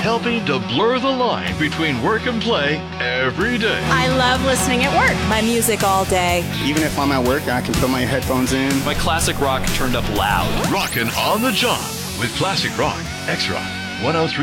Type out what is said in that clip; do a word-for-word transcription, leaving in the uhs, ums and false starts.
helping to blur the line between work and play every day. I love listening at work. My music all day. Even if I'm at work, I can put my headphones in. My classic rock turned up loud. Rockin' on the job with Classic Rock, X-Rock, one oh three.